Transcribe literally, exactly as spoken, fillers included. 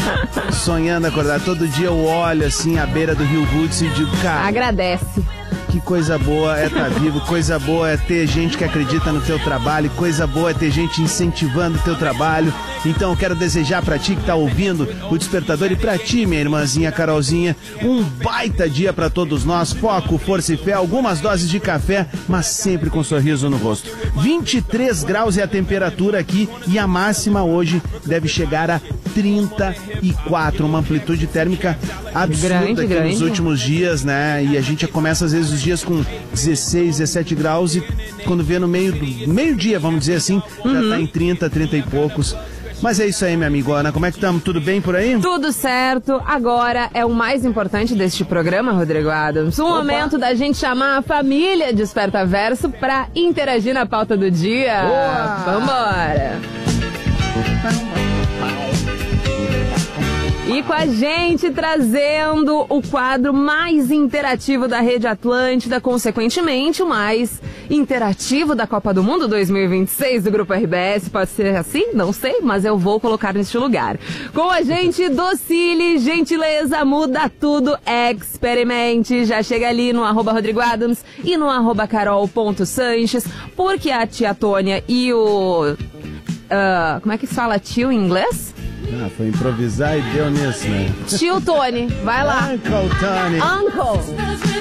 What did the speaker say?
sonhando acordar. Todo dia eu olho assim à beira do Rio Hudson e digo, cara... Agradece. Que coisa boa é estar vivo, coisa boa é ter gente que acredita no teu trabalho, coisa boa é ter gente incentivando o teu trabalho. Então eu quero desejar pra ti que tá ouvindo o Despertador e pra ti, minha irmãzinha Carolzinha, um baita dia pra todos nós, foco, força e fé, algumas doses de café, mas sempre com um sorriso no rosto. vinte e três graus é a temperatura aqui e a máxima hoje deve chegar a trinta e quatro, uma amplitude térmica absurda grande, aqui grande. nos últimos dias, né? E a gente começa às vezes os dias com dezesseis, dezessete graus e quando vê no meio do meio-dia, vamos dizer assim, uhum. já tá em trinta, trinta e poucos. Mas é isso aí, minha amigona. Como é que estamos? Tudo bem por aí? Tudo certo. Agora é o mais importante deste programa, Rodrigo Adams. O Opa. momento da gente chamar a família Desperta Verso pra interagir na pauta do dia. Boa. Vambora! E com a gente trazendo o quadro mais interativo da Rede Atlântida, consequentemente o mais interativo da Copa do Mundo dois mil e vinte e seis do Grupo R B S. Pode ser assim? Não sei, mas eu vou colocar neste lugar. Com a gente, Docile, gentileza, muda tudo, experimente. Já chega ali no arroba Rodrigo Adams e no arroba carol.sanches, porque a tia Tônia e o... Uh, como é que se fala tio em inglês? Ah, foi improvisar e deu nisso, né? Tio Tony, vai lá. Uncle Tony. Uncle.